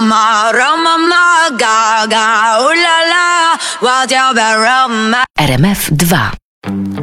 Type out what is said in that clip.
Roma, Roma, Gaga, ulala, what you Roma. RMF 2.